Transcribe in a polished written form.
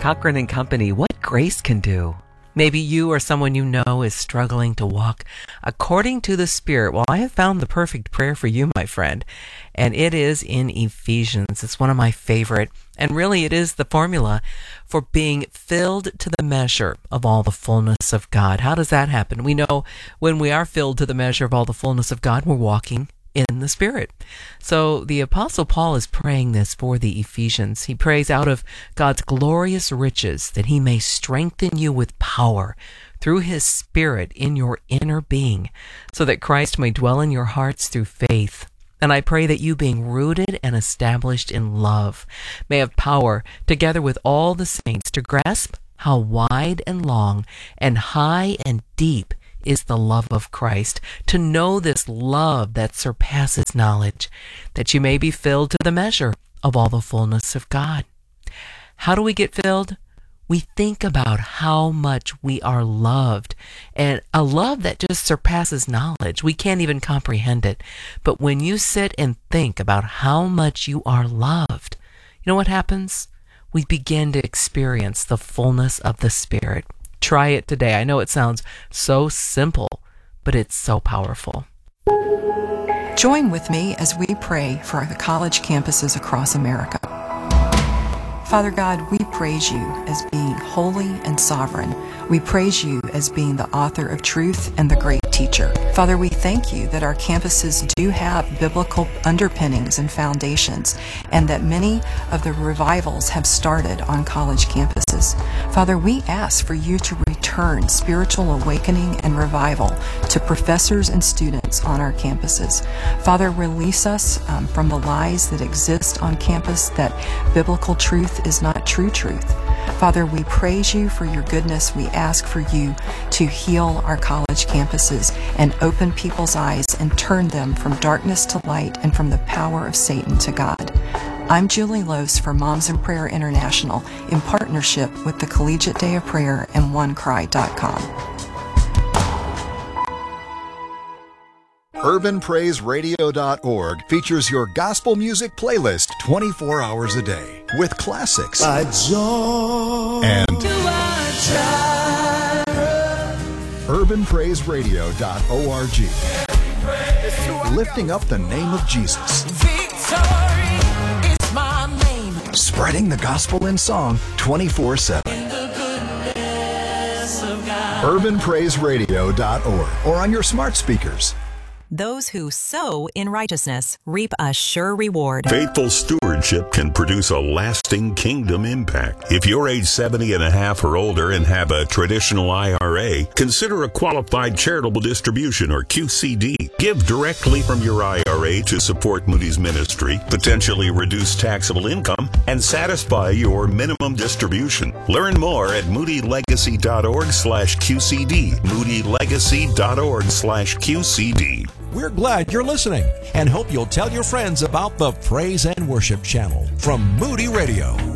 Cochran and Company, what grace can do. Maybe you or someone you know is struggling to walk according to the Spirit. Well, I have found the perfect prayer for you, my friend, and it is in Ephesians. It's one of my favorite, and really it is the formula for being filled to the measure of all the fullness of God. How does that happen? We know when we are filled to the measure of all the fullness of God, we're walking in the Spirit. So the Apostle Paul is praying this for the Ephesians. He prays out of God's glorious riches that he may strengthen you with power through his Spirit in your inner being, so that Christ may dwell in your hearts through faith. And I pray that you, being rooted and established in love, may have power, together with all the saints, to grasp how wide and long and high and deep is the love of Christ, to know this love that surpasses knowledge, that you may be filled to the measure of all the fullness of God. How do we get filled? We think about how much we are loved, and a love that just surpasses knowledge. We can't even comprehend it. But when you sit and think about how much you are loved, you know what happens? We begin to experience the fullness of the Spirit. Try it today. I know it sounds so simple, but it's so powerful. Join with me as we pray for the college campuses across America. Father God, we praise you as being holy and sovereign. We praise you as being the author of truth and the great teacher. Father, we thank you that our campuses do have biblical underpinnings and foundations, and that many of the revivals have started on college campuses. Father, we ask for you to return spiritual awakening and revival to professors and students on our campuses. Father, release us from the lies that exist on campus, that biblical truth is not true truth. Father, we praise you for your goodness. We ask for you to heal our college campuses and open people's eyes and turn them from darkness to light and from the power of Satan to God. I'm Julie Lose for Moms in Prayer International in partnership with the Collegiate Day of Prayer and OneCry.com. UrbanPraiseRadio.org features your gospel music playlist 24 hours a day with classics and UrbanPraiseRadio.org, lifting up the name of Jesus, spreading the gospel in song 24/7. UrbanPraiseRadio.org or on your smart speakers. Those who sow in righteousness reap a sure reward. Faithful stewardship can produce a lasting kingdom impact. If you're age 70 and a half or older and have a traditional IRA, consider a qualified charitable distribution or QCD. Give directly from your IRA to support Moody's ministry, potentially reduce taxable income, and satisfy your minimum distribution. Learn more at moodylegacy.org/QCD. moodylegacy.org/QCD. We're glad you're listening and hope you'll tell your friends about the Praise and Worship channel from Moody Radio.